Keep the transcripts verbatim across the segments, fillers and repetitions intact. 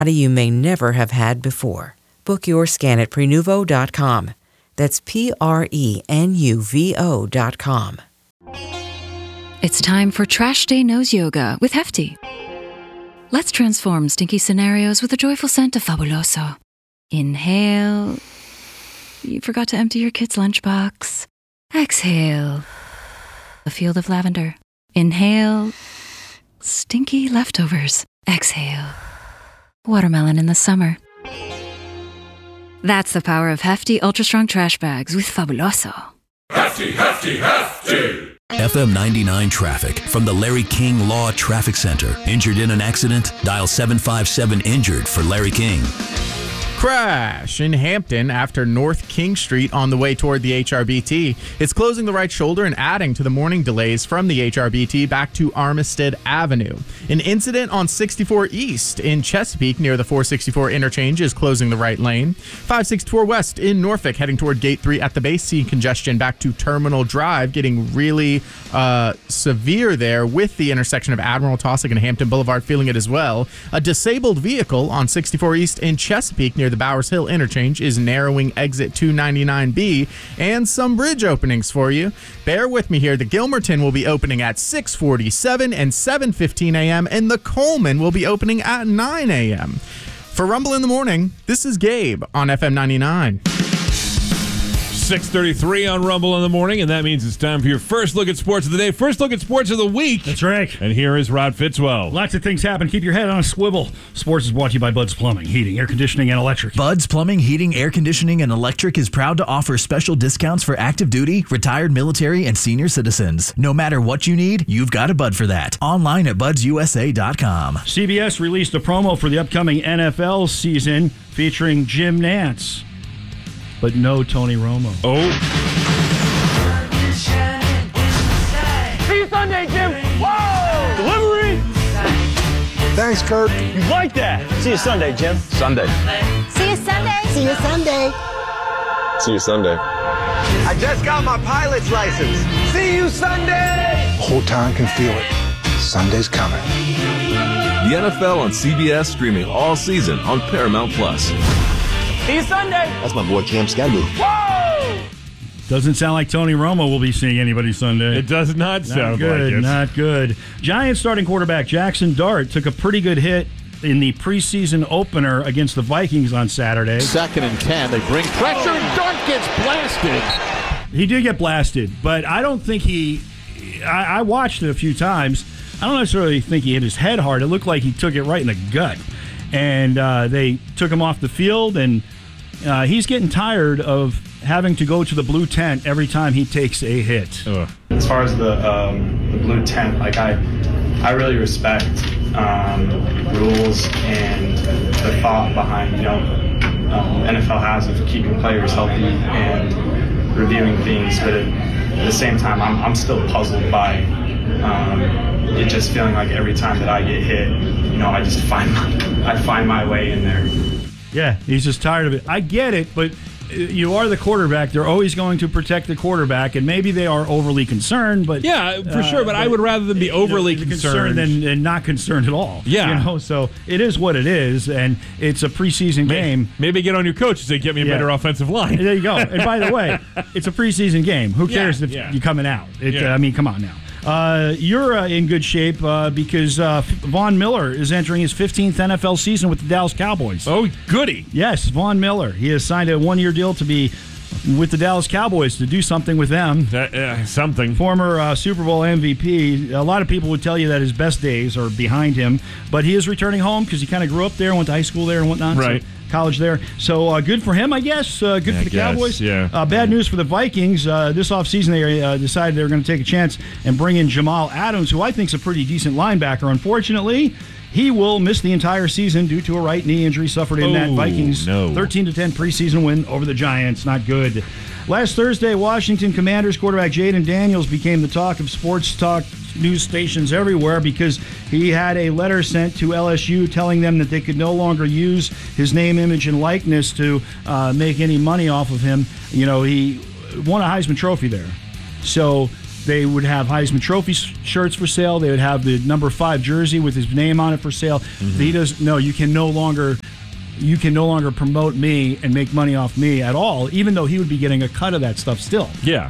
you may never have had before. Book your scan at prenuvo dot com. That's P R E N U V O dot com. It's time for Trash Day Nose Yoga with Hefty. Let's transform stinky scenarios with a joyful scent of Fabuloso. Inhale. You forgot to empty your kid's lunchbox. Exhale. A field of lavender. Inhale. Stinky leftovers. Exhale. Watermelon in the summer. That's the power of Hefty Ultra Strong Trash Bags with Fabuloso. Hefty, hefty, hefty! F M ninety-nine traffic from the Larry King Law Traffic Center. Injured in an accident? Dial seven five seven injured for Larry King. Crash in Hampton after North King Street on the way toward the H R B T. It's closing the right shoulder and adding to the morning delays from the H R B T back to Armistead Avenue. An incident on sixty-four East in Chesapeake near the four sixty-four interchange is closing the right lane. five sixty-four West in Norfolk heading toward Gate three at the base, seeing congestion back to Terminal Drive, getting really uh, severe there with the intersection of Admiral Taussig and Hampton Boulevard, feeling it as well. A disabled vehicle on sixty-four East in Chesapeake near the Bowers Hill interchange is narrowing exit two ninety-nine B, and some bridge openings for you. Bear with me here. The Gilmerton will be opening at six forty-seven and seven fifteen a.m., and the Coleman will be opening at nine a.m. For Rumble in the Morning, this is Gabe on F M ninety-nine. six thirty-three on Rumble in the Morning, and that means it's time for your first look at sports of the day. First look at sports of the week. That's right. And here is Rod Fitzwell. Lots of things happen. Keep your head on a swivel. Sports is brought to you by Bud's Plumbing, Heating, Air Conditioning, and Electric. Bud's Plumbing, Heating, Air Conditioning, and Electric is proud to offer special discounts for active duty, retired military, and senior citizens. No matter what you need, you've got a Bud for that. Online at buds u s a dot com. C B S released a promo for the upcoming N F L season featuring Jim Nantz, but no Tony Romo. Oh. See you Sunday, Jim. Whoa! Delivery! Thanks, Kurt. You like that? See you Sunday, Jim. Sunday. See you Sunday. See you Sunday. See you Sunday. I just got my pilot's license. See you Sunday! The whole town can feel it. Sunday's coming. The N F L on C B S, streaming all season on Paramount Plus. See you Sunday. That's my boy Cam Scandal. Whoa! Doesn't sound like Tony Romo will be seeing anybody Sunday. It does not, not sound good, like it. Not good. Giants starting quarterback Jackson Dart took a pretty good hit in the preseason opener against the Vikings on Saturday. Second and ten. They bring pressure, and Dart gets blasted. He did get blasted, but I don't think he... I, I watched it a few times. I don't necessarily think he hit his head hard. It looked like he took it right in the gut. And uh, they took him off the field, and uh, he's getting tired of having to go to the blue tent every time he takes a hit. Ugh. As far as the, um, the blue tent, like I, I really respect um, rules and the thought behind, you know, um, N F L has of keeping players healthy and reviewing things, but at, at the same time, I'm, I'm still puzzled by um, it just feeling like every time that I get hit, you know, I just find my, I find my way in there. Yeah, he's just tired of it. I get it, but you are the quarterback. They're always going to protect the quarterback, and maybe they are overly concerned. But yeah, for uh, sure. But, but I would rather than be overly you know, concerned, concerned than, than not concerned at all. Yeah, you know. So it is what it is, and it's a preseason maybe, game. Maybe get on your coach and say, "Get me a yeah. better offensive line." There you go. And by the way, it's a preseason game. Who cares yeah, if yeah. you're coming out? It, yeah. uh, I mean, come on now. Uh, you're uh, in good shape uh, because uh, Von Miller is entering his fifteenth N F L season with the Dallas Cowboys. Oh, goody. Yes, Von Miller. He has signed a one-year deal to be with the Dallas Cowboys to do something with them. Uh, uh, something. Former uh, Super Bowl M V P. A lot of people would tell you that his best days are behind him, but he is returning home because he kind of grew up there, went to high school there and whatnot. Right. So, college there. So uh, good for him, I guess. Uh, good yeah, for the guess, Cowboys. Yeah. Uh, bad news for the Vikings. Uh, this offseason, they uh, decided they were going to take a chance and bring in Jamal Adams, who I think is a pretty decent linebacker. Unfortunately, he will miss the entire season due to a right knee injury suffered in oh, that Vikings no. thirteen to ten preseason win over the Giants. Not good. Last Thursday, Washington Commanders quarterback Jaden Daniels became the talk of sports talk news stations everywhere because he had a letter sent to L S U telling them that they could no longer use his name, image, and likeness to uh, make any money off of him. You know, he won a Heisman Trophy there. So They would have Heisman Trophy shirts for sale. They would have the number five jersey with his name on it for sale. Mm-hmm. He does no. You can no longer, you can no longer promote me and make money off me at all. Even though he would be getting a cut of that stuff still. Yeah.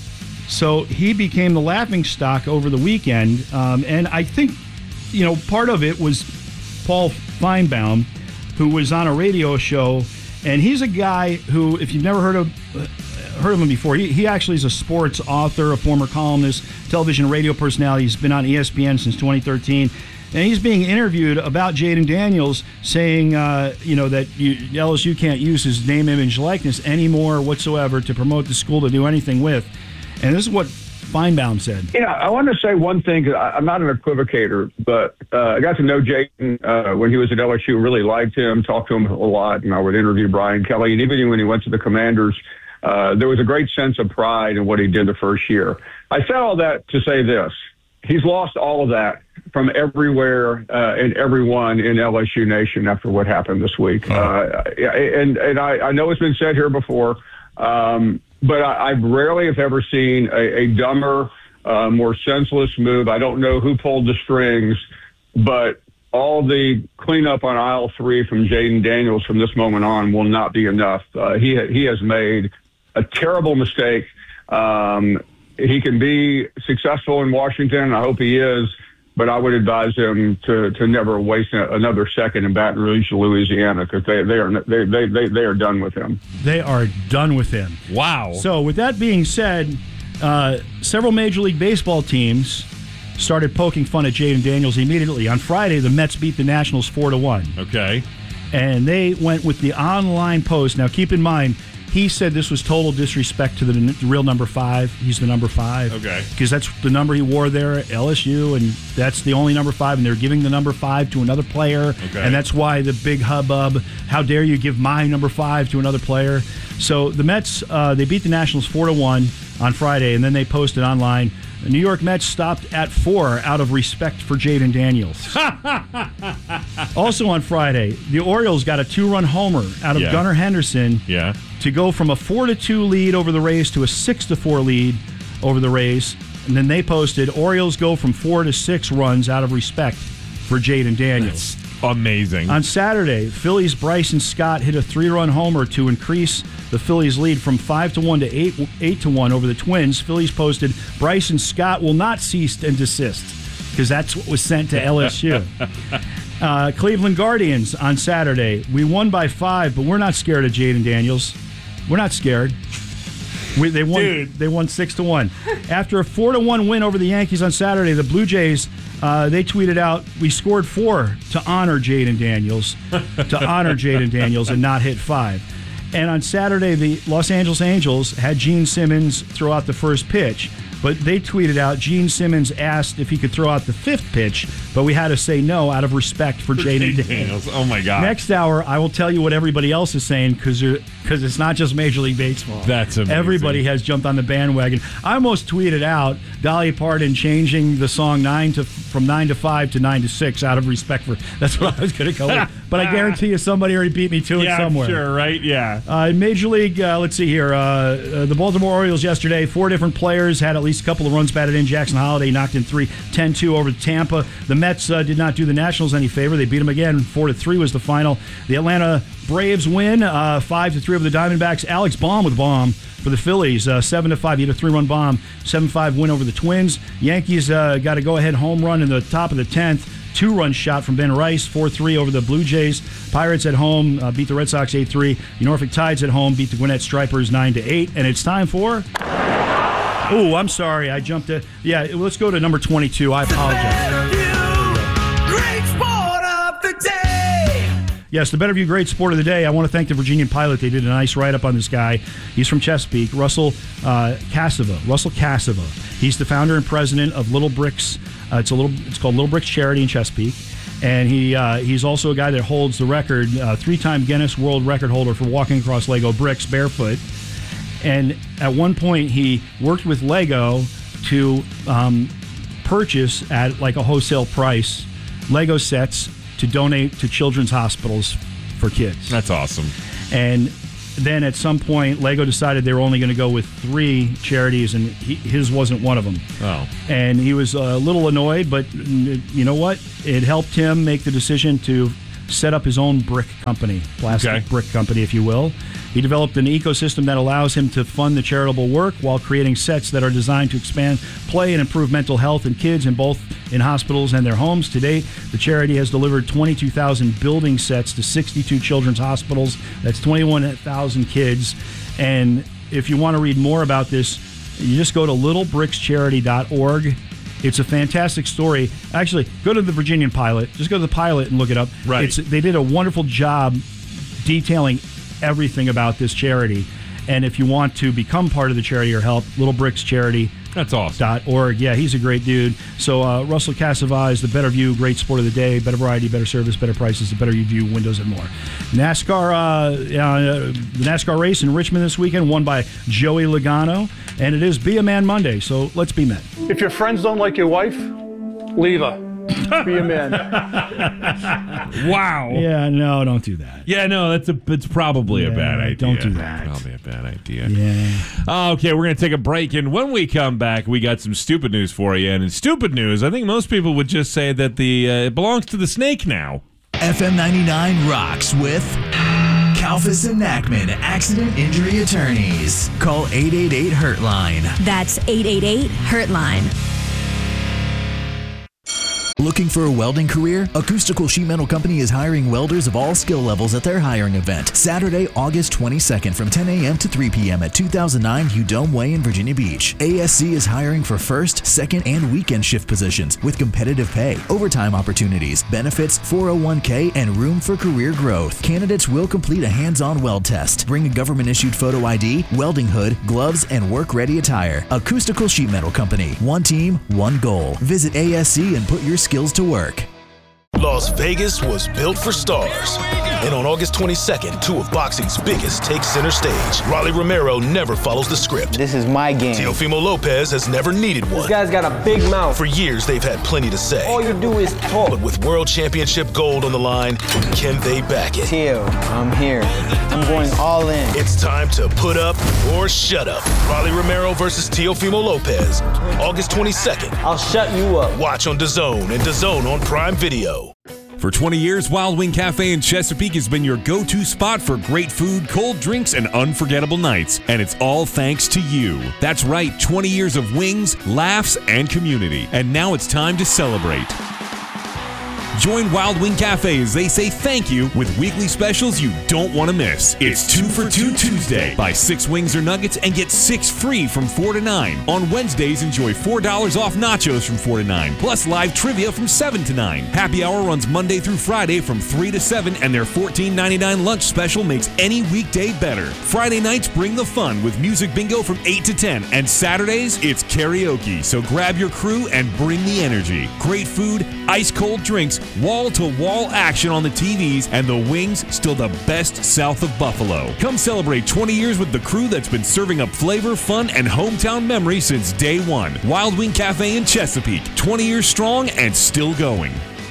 So he became the laughingstock over the weekend, um, and I think, you know, part of it was Paul Feinbaum, who was on a radio show, and he's a guy who, if you've never heard of. heard of him before. He, he actually is a sports author, a former columnist, television and radio personality. He's been on E S P N since twenty thirteen. And he's being interviewed about Jaden Daniels, saying, uh, you know, that you, L S U can't use his name, image, likeness anymore whatsoever to promote the school to do anything with. And this is what Feinbaum said. Yeah, I want to say one thing, because I'm not an equivocator, but uh, I got to know Jaden uh, when he was at L S U, really liked him, talked to him a lot, and I would interview Brian Kelly. And even when he went to the Commanders, Uh, there was a great sense of pride in what he did the first year. I said all that to say this. He's lost all of that from everywhere uh, and everyone in L S U Nation after what happened this week. Uh, and and I, I know it's been said here before, um, but I, I rarely have ever seen a, a dumber, uh, more senseless move. I don't know who pulled the strings, but all the cleanup on aisle three from Jaden Daniels from this moment on will not be enough. Uh, he he has made a terrible mistake. Um, he can be successful in Washington, and I hope he is, but I would advise him to, to never waste a, another second in Baton Rouge, Louisiana, because they they are they, they they they are done with him. They are done with him. Wow. So with that being said, uh, several Major League Baseball teams started poking fun at Jaden Daniels immediately. On Friday, the Mets beat the Nationals four to one. Okay. And they went with the online post. Now, keep in mind, he said this was total disrespect to the, the real number five. He's the number five. Okay. Because that's the number he wore there at L S U, and that's the only number five, and they're giving the number five to another player. Okay. And that's why the big hubbub, how dare you give my number five to another player. So the Mets, uh, they beat the Nationals four to one on Friday, and then they posted online, the New York Mets stopped at four out of respect for Jaden Daniels. Also on Friday, the Orioles got a two-run homer out of Yeah. Gunnar Henderson Yeah. to go from a four to two lead over the Rays to a six to four lead over the Rays. And then they posted, Orioles go from four to six runs out of respect for Jaden Daniels. That's amazing. On Saturday, Phillies' Bryson Scott hit a three-run homer to increase the Phillies' lead from five to one to eight eight to one over the Twins. Phillies posted, Bryson Scott will not cease and desist, because that's what was sent to L S U. uh, Cleveland Guardians on Saturday, we won by five, but we're not scared of Jaden Daniels. We're not scared. We, they won. Dude. They won six to one. After a four to one win over the Yankees on Saturday, the Blue Jays uh, they tweeted out, "We scored four to honor Jaden Daniels, to honor Jaden Daniels, and not hit five." And on Saturday, the Los Angeles Angels had Gene Simmons throw out the first pitch. But they tweeted out, Gene Simmons asked if he could throw out the fifth pitch, but we had to say no out of respect for Jaden Daniels. Daniels. Oh, my God. Next hour, I will tell you what everybody else is saying, because because it's not just Major League Baseball. That's amazing. Everybody has jumped on the bandwagon. I almost tweeted out Dolly Parton changing the song nine to from nine to five to nine to six out of respect for. That's what I was going to go with. But I guarantee you somebody already beat me to it yeah, somewhere. Sure, right? Yeah. Uh, in Major League, uh, let's see here. Uh, uh, the Baltimore Orioles yesterday, four different players had at least a couple of runs batted in. Jackson Holiday knocked in three, ten two over Tampa. The Mets uh, did not do the Nationals any favor. They beat them again. four to three was the final. The Atlanta Braves win uh, five to three over the Diamondbacks. Alex Baum with bomb for the Phillies. Uh, seven to five. He had a three-run bomb. seven five win over the Twins. Yankees uh, got a go-ahead home run in the top of the tenth. Two-run shot from Ben Rice, four three over the Blue Jays. Pirates at home uh, beat the Red Sox eight three. The Norfolk Tides at home beat the Gwinnett Stripers nine to eight. And it's time for... Oh, I'm sorry. I jumped to... Yeah, let's go to number twenty-two. I apologize. Great sport of the day. Yes, the Better View Great Sport of the Day. I want to thank the Virginian Pilot. They did a nice write-up on this guy. He's from Chesapeake, Russell uh, Cassava. Russell Cassava. He's the founder and president of Little Bricks. Uh, it's a little. It's called Little Bricks Charity in Chesapeake. And he uh, he's also a guy that holds the record, uh, three-time Guinness World Record holder for walking across Lego bricks barefoot. And at one point, he worked with Lego to um, purchase at like a wholesale price Lego sets to donate to children's hospitals for kids. That's awesome. And then at some point, Lego decided they were only going to go with three charities, and he, his wasn't one of them. Oh. And he was a little annoyed, but you know what? It helped him make the decision to set up his own brick company, plastic Okay. brick company, if you will. He developed an ecosystem that allows him to fund the charitable work while creating sets that are designed to expand play and improve mental health in kids in both in hospitals and their homes. To date, the charity has delivered twenty-two thousand building sets to sixty-two children's hospitals. That's twenty-one thousand kids. And if you want to read more about this, you just go to little bricks charity dot org. It's a fantastic story. Actually, go to the Virginian Pilot. Just go to the Pilot and look it up. Right. It's, they did a wonderful job detailing everything about this charity. And if you want to become part of the charity or help, little bricks charity That's awesome. dot org. Yeah, he's a great dude. So uh, Russell Cassava is the Better View, great sport of the day, better variety, better service, better prices, the Better View windows and more. NASCAR, uh, uh, the NASCAR race in Richmond this weekend, won by Joey Logano, and it is Be a Man Monday. So let's be men. If your friends don't like your wife, leave her. Be a man. Wow. Yeah, no, don't do that. Yeah, no, that's a it's probably Yeah, a bad idea. don't do that. Probably a bad idea. Yeah. Okay, we're going to take a break, and when we come back, we got some stupid news for you. And in stupid news, I think most people would just say that the uh, it belongs to the snake now. F M ninety-nine rocks with Kalfas and Nachman, accident injury attorneys. Call eight eight eight hurt line. That's eight eight eight hurt line. Looking for a welding career? Acoustical Sheet Metal Company is hiring welders of all skill levels at their hiring event, Saturday, August twenty-second from ten a.m. to three p.m. at two thousand nine Udome Way in Virginia Beach. A S C is hiring for first, second, and weekend shift positions with competitive pay, overtime opportunities, benefits, four oh one k, and room for career growth. Candidates will complete a hands-on weld test. Bring a government-issued photo I D, welding hood, gloves, and work-ready attire. Acoustical Sheet Metal Company. One team, one goal. Visit A S C and put your skills to work. Las Vegas was built for stars. And on August twenty-second, two of boxing's biggest take center stage. Rolly Romero never follows the script. This is my game. Teofimo Lopez has never needed one. This guy's got a big mouth. For years, they've had plenty to say. All you do is talk. But with World Championship gold on the line, can they back it? Teo, I'm here. I'm going all in. It's time to put up or shut up. Rolly Romero versus Teofimo Lopez. August twenty-second. I'll shut you up. Watch on DAZN and DAZN on Prime Video. For twenty years, Wild Wing Cafe in Chesapeake has been your go-to spot for great food, cold drinks, and unforgettable nights. And it's all thanks to you. That's right, twenty years of wings, laughs, and community. And now it's time to celebrate. Join Wild Wing Cafe as they say thank you with weekly specials you don't want to miss. It's two for two Tuesday. Buy six wings or nuggets and get six free from four to nine. On Wednesdays, enjoy four dollars off nachos from four to nine, plus live trivia from seven to nine. Happy hour runs Monday through Friday from three to seven, and their fourteen ninety-nine lunch special makes any weekday better. Friday nights bring the fun with music bingo from eight to ten, and Saturdays, it's karaoke. So grab your crew and bring the energy. Great food, ice cold drinks, wall-to-wall action on the T Vs, and the wings still the best south of Buffalo. Come celebrate twenty years with the crew that's been serving up flavor, fun, and hometown memories since day one. Wild Wing Cafe in Chesapeake, twenty years strong and still going.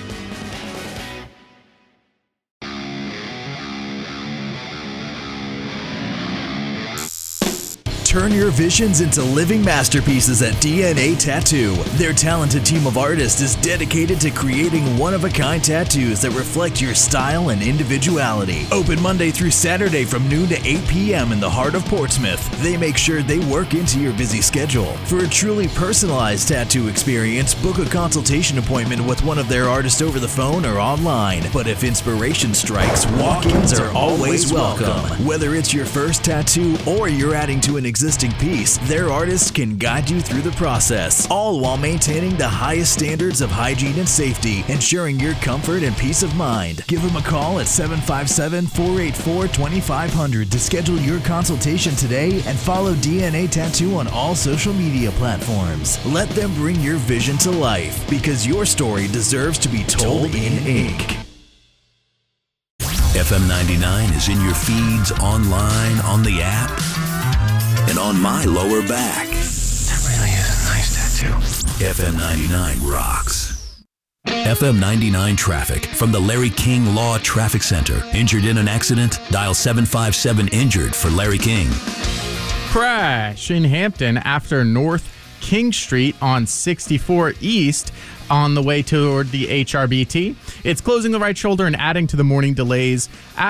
Turn your visions into living masterpieces at D N A Tattoo. Their talented team of artists is dedicated to creating one-of-a-kind tattoos that reflect your style and individuality. Open Monday through Saturday from noon to eight p.m. in the heart of Portsmouth. They make sure they work into your busy schedule. For a truly personalized tattoo experience, book a consultation appointment with one of their artists over the phone or online. But if inspiration strikes, walk-ins are always welcome. Whether it's your first tattoo or you're adding to an existing piece, their artists can guide you through the process, all while maintaining the highest standards of hygiene and safety, ensuring your comfort and peace of mind. Give them a call at seven five seven, four eight four, two five zero zero to schedule your consultation today, and follow D N A Tattoo on all social media platforms. Let them bring your vision to life, because your story deserves to be told in ink. F M ninety-nine is in your feeds, online, on the app, and on my lower back. That really is a nice tattoo. F M ninety-nine rocks. F M ninety-nine traffic from the Larry King Law Traffic Center. Injured in an accident? Dial seven five seven injured for Larry King. Crash in Hampton after North King Street on sixty-four East on the way toward the H R B T. It's closing the right shoulder and adding to the morning delays.